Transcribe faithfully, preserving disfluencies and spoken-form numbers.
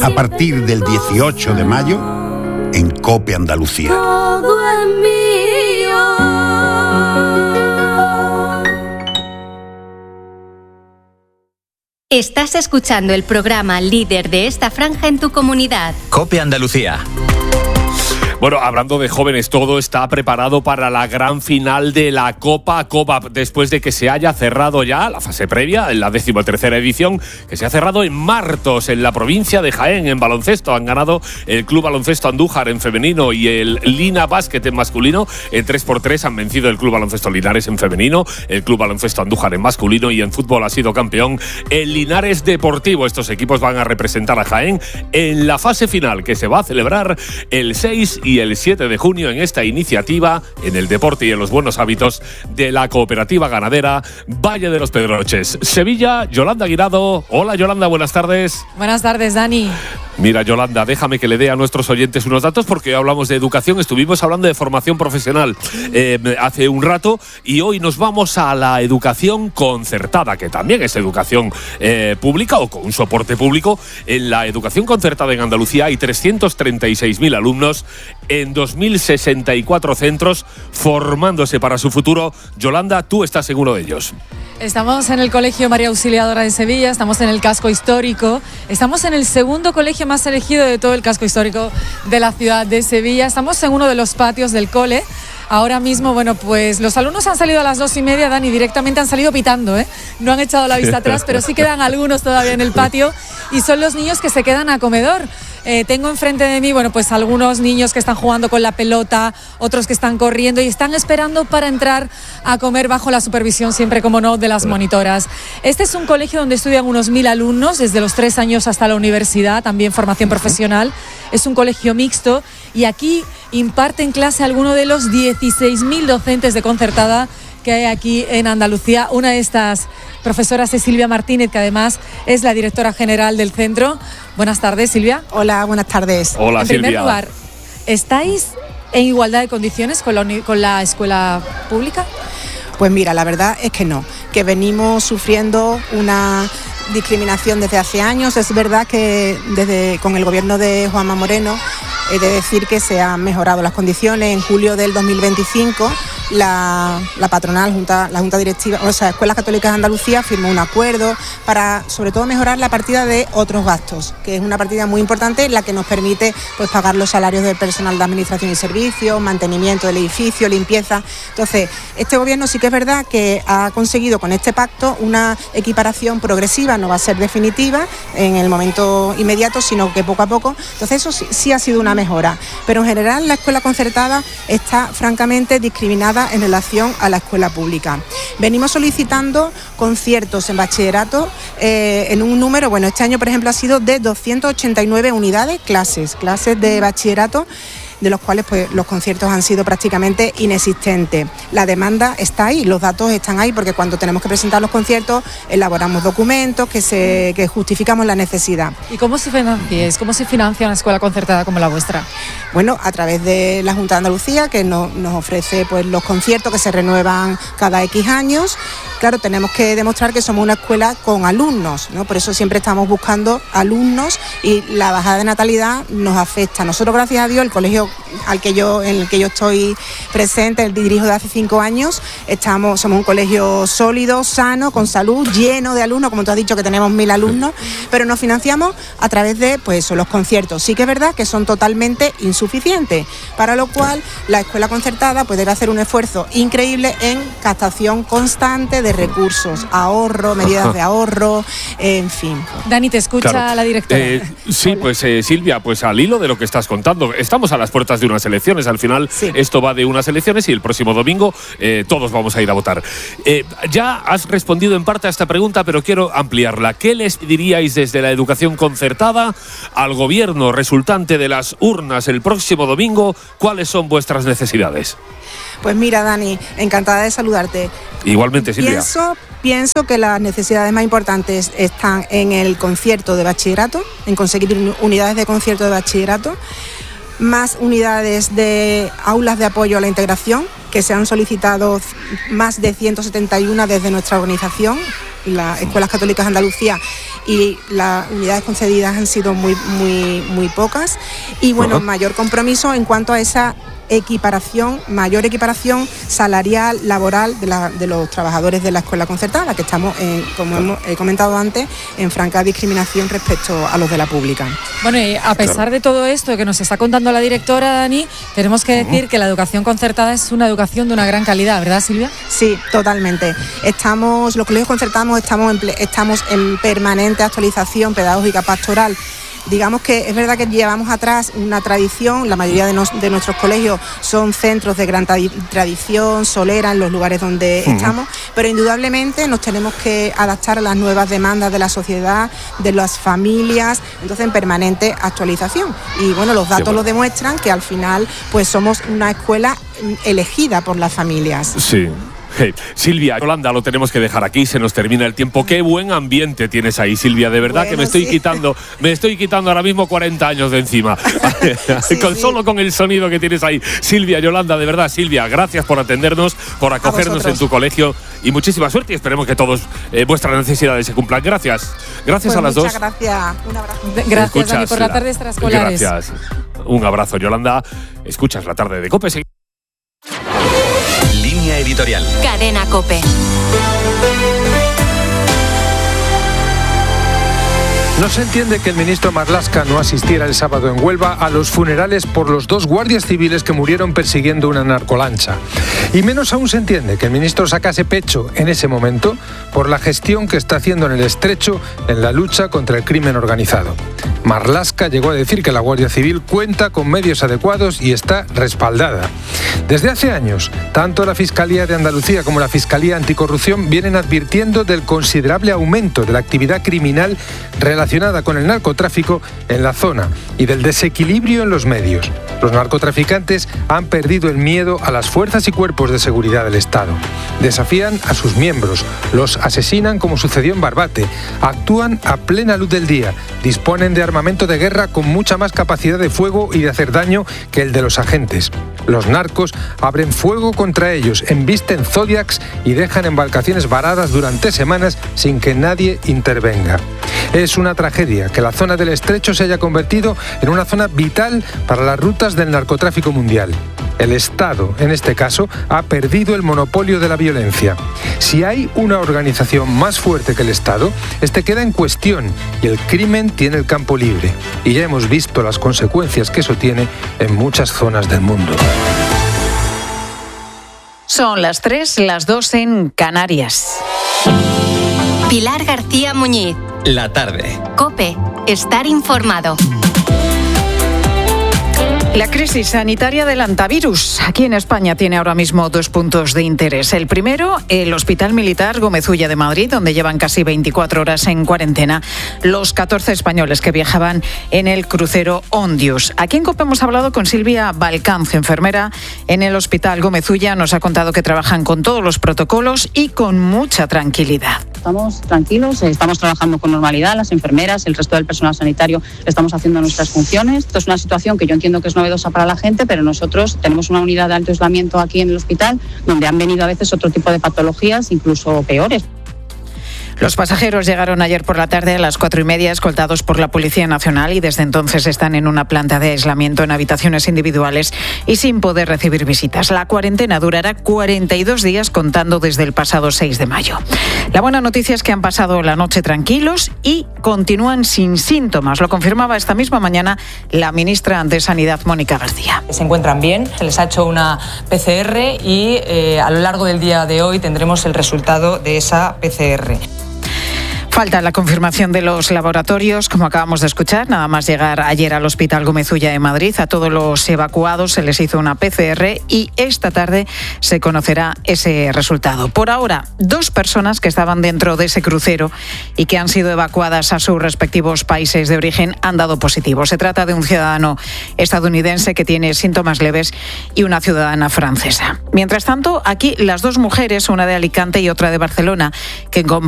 A partir del dieciocho de mayo, en COPE Andalucía. Todo es mío. Estás escuchando el programa líder de esta franja en tu comunidad. COPE Andalucía. Bueno, hablando de jóvenes, todo está preparado para la gran final de la Copa Copa, después de que se haya cerrado ya la fase previa, en la decimotercera edición, que se ha cerrado en Martos, en la provincia de Jaén, en baloncesto. Han ganado el Club Baloncesto Andújar en femenino y el Lina Basket en masculino. En tres por tres han vencido el Club Baloncesto Linares en femenino, el Club Baloncesto Andújar en masculino, y en fútbol ha sido campeón el Linares Deportivo. Estos equipos van a representar a Jaén en la fase final, que se va a celebrar el seis y el siete de junio en esta iniciativa, en el deporte y en los buenos hábitos de la cooperativa ganadera Valle de los Pedroches. Sevilla, Yolanda Guirado. Hola Yolanda, buenas tardes. Buenas tardes, Dani. Mira, Yolanda, déjame que le dé a nuestros oyentes unos datos, porque hoy hablamos de educación, estuvimos hablando de formación profesional eh, hace un rato, y hoy nos vamos a la educación concertada, que también es educación eh, pública o con un soporte público. En la educación concertada en Andalucía hay trescientos treinta y seis mil alumnos en dos mil sesenta y cuatro centros formándose para su futuro. Yolanda, tú estás en uno de ellos. Estamos en el Colegio María Auxiliadora de Sevilla, estamos en el casco histórico, estamos en el segundo colegio más elegido de todo el casco histórico de la ciudad de Sevilla, estamos en uno de los patios del cole. Ahora mismo, bueno, pues los alumnos han salido a las dos y media, Dani, directamente han salido pitando, ¿eh? No han echado la vista atrás, pero sí quedan algunos todavía en el patio, y son los niños que se quedan a comedor. Eh, tengo enfrente de mí, bueno, pues algunos niños que están jugando con la pelota, otros que están corriendo y están esperando para entrar a comer bajo la supervisión, siempre como no, de las monitoras. Este es un colegio donde estudian unos mil alumnos, desde los tres años hasta la universidad, también formación profesional. Es un colegio mixto y aquí imparten clase alguno de los dieciséis mil docentes de concertada que hay aquí en Andalucía. Una de estas profesoras es Silvia Martínez, que además es la directora general del centro. Buenas tardes, Silvia. Hola, buenas tardes. Hola, en Silvia. primer lugar, ¿estáis en igualdad de condiciones con la, uni- con la escuela pública? Pues mira, la verdad es que no, que venimos sufriendo una discriminación desde hace años. Es verdad que desde con el gobierno de Juanma Moreno he de decir que se han mejorado las condiciones. En julio del dos mil veinticinco la, la patronal, junta, la Junta Directiva, o sea, Escuelas Católicas de Andalucía firmó un acuerdo para, sobre todo, mejorar la partida de otros gastos, que es una partida muy importante, la que nos permite pues pagar los salarios del personal de administración y servicios, mantenimiento del edificio, limpieza. Entonces, este gobierno sí que es verdad que ha conseguido con este pacto una equiparación progresiva, no va a ser definitiva en el momento inmediato, sino que poco a poco. Entonces, eso sí, sí ha sido una mejora, pero en general la escuela concertada está francamente discriminada en relación a la escuela pública. Venimos solicitando conciertos en bachillerato eh, en un número, bueno, este año por ejemplo ha sido de doscientas ochenta y nueve unidades, clases, clases de bachillerato, de los cuales pues los conciertos han sido prácticamente inexistentes. La demanda está ahí, los datos están ahí, porque cuando tenemos que presentar los conciertos elaboramos documentos que se que justificamos la necesidad. ¿Y cómo se financia? ¿Cómo se financia una escuela concertada como la vuestra? Bueno, a través de la Junta de Andalucía, que no, nos ofrece pues los conciertos que se renuevan cada X años. Claro, tenemos que demostrar que somos una escuela con alumnos, ¿no? Por eso siempre estamos buscando alumnos, y la bajada de natalidad nos afecta. Nosotros, gracias a Dios, el colegio al que yo, en el que yo estoy presente, el dirijo de hace cinco años, estamos, somos un colegio sólido, sano, con salud, lleno de alumnos, como tú has dicho que tenemos mil alumnos, pero nos financiamos a través de pues eso, los conciertos. Sí que es verdad que son totalmente insuficientes, para lo cual la escuela concertada pues debe hacer un esfuerzo increíble en captación constante de recursos, ahorro, medidas de ahorro, eh, en fin. Dani, te escucha Claro. la directora. Eh, sí, pues eh, Silvia, pues al hilo de lo que estás contando, estamos a las puertas de unas elecciones. Al final Sí. esto va de unas elecciones y el próximo domingo eh, todos vamos a ir a votar. Eh, ya has respondido en parte a esta pregunta, pero quiero ampliarla. ¿Qué les diríais desde la educación concertada al gobierno resultante de las urnas el próximo domingo? ¿Cuáles son vuestras necesidades? Pues mira, Dani, encantada de saludarte. Igualmente, Silvia. Pienso, pienso que las necesidades más importantes están en el concierto de bachillerato, en conseguir unidades de concierto de bachillerato, más unidades de aulas de apoyo a la integración, que se han solicitado más de ciento setenta y uno desde nuestra organización, las Escuelas Católicas de Andalucía, y las unidades concedidas han sido muy, muy, muy pocas. Y bueno, uh-huh. mayor compromiso en cuanto a esa equiparación, mayor equiparación salarial, laboral de, la, de los trabajadores de la escuela concertada, que estamos, en, como hemos he comentado antes, en franca discriminación respecto a los de la pública. Bueno, y a pesar claro. de todo esto que nos está contando la directora, Dani, tenemos que decir uh-huh. que la educación concertada es una educación de una gran calidad, ¿verdad, Silvia? Sí, totalmente. Estamos, los colegios concertados estamos en, estamos en permanente actualización pedagógica pastoral. Digamos que es verdad que llevamos atrás una tradición, la mayoría de, nos, de nuestros colegios son centros de gran tra- tradición, solera en los lugares donde uh-huh. estamos, pero indudablemente nos tenemos que adaptar a las nuevas demandas de la sociedad, de las familias, entonces en permanente actualización. Y bueno, los datos bueno. lo demuestran, que al final pues somos una escuela elegida por las familias. Sí. Hey, Silvia, Yolanda, lo tenemos que dejar aquí, se nos termina el tiempo. Qué buen ambiente tienes ahí, Silvia, de verdad bueno, que me estoy sí. quitando, me estoy quitando ahora mismo cuarenta años de encima, sí, con, sí. solo con el sonido que tienes ahí. Silvia, Yolanda, de verdad, Silvia, gracias por atendernos, por acogernos en tu colegio y muchísima suerte y esperemos que todos eh, vuestras necesidades se cumplan. Gracias, gracias pues a las muchas dos. Gracias, un abrazo. Gracias, Dani, por la tarde extraescolares. Gracias, un abrazo, Yolanda. Escuchas la tarde de COPE. Línea editorial. Cadena COPE. No se entiende que el ministro Marlaska no asistiera el sábado en Huelva a los funerales por los dos guardias civiles que murieron persiguiendo una narcolancha. Y menos aún se entiende que el ministro sacase pecho en ese momento por la gestión que está haciendo en el Estrecho en la lucha contra el crimen organizado. Marlaska llegó a decir que la Guardia Civil cuenta con medios adecuados y está respaldada. Desde hace años, tanto la Fiscalía de Andalucía como la Fiscalía Anticorrupción vienen advirtiendo del considerable aumento de la actividad criminal relacionada con el narcotráfico en la zona y del desequilibrio en los medios. Los narcotraficantes han perdido el miedo a las fuerzas y cuerpos de seguridad del Estado. Desafían a sus miembros, los asesinan como sucedió en Barbate, actúan a plena luz del día, disponen de armamento de guerra con mucha más capacidad de fuego y de hacer daño que el de los agentes. Los narcos abren fuego contra ellos, embisten Zodiacs y dejan embarcaciones varadas durante semanas sin que nadie intervenga. Es una tragedia que la zona del Estrecho se haya convertido en una zona vital para las rutas del narcotráfico mundial. El Estado, en este caso, ha perdido el monopolio de la violencia. Si hay una organización más fuerte que el Estado, este queda en cuestión y el crimen tiene el campo libre. Y ya hemos visto las consecuencias que eso tiene en muchas zonas del mundo. Son las tres, las dos en Canarias. Pilar García Muñiz. La tarde. COPE. Estar informado. La crisis sanitaria del hantavirus. Aquí en España tiene ahora mismo dos puntos de interés. El primero, el Hospital Militar Gómez Ulla de Madrid, donde llevan casi veinticuatro horas en cuarentena los catorce españoles que viajaban en el crucero Ondius. Aquí en COPE hemos hablado con Silvia Balcanz, enfermera en el Hospital Gómez Ulla. Nos ha contado que trabajan con todos los protocolos y con mucha tranquilidad. Estamos tranquilos, estamos trabajando con normalidad, las enfermeras, el resto del personal sanitario estamos haciendo nuestras funciones. Esto es una situación que yo entiendo que es novedosa para la gente, pero nosotros tenemos una unidad de alto aislamiento aquí en el hospital donde han venido a veces otro tipo de patologías, incluso peores. Los pasajeros llegaron ayer por la tarde a las cuatro y media escoltados por la Policía Nacional y desde entonces están en una planta de aislamiento en habitaciones individuales y sin poder recibir visitas. La cuarentena durará cuarenta y dos días contando desde el pasado seis de mayo. La buena noticia es que han pasado la noche tranquilos y continúan sin síntomas. Lo confirmaba esta misma mañana la ministra de Sanidad, Mónica García. Se encuentran bien, se les ha hecho una P C R y eh, a lo largo del día de hoy tendremos el resultado de esa P C R. Falta la confirmación de los laboratorios, como acabamos de escuchar. Nada más llegar ayer al Hospital Gómez Ulla de Madrid, a todos los evacuados se les hizo una P C R y esta tarde se conocerá ese resultado. Por ahora, dos personas que estaban dentro de ese crucero y que han sido evacuadas a sus respectivos países de origen han dado positivo. Se trata de un ciudadano estadounidense que tiene síntomas leves y una ciudadana francesa. Mientras tanto, aquí las dos mujeres, una de Alicante y otra de Barcelona, que